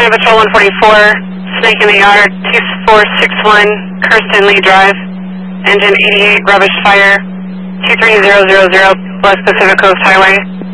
Highway Patrol 144, Snake in the Yard, 2461 Kirsten Lee Drive, engine 88, rubbish fire, 23000, West Pacific Coast Highway.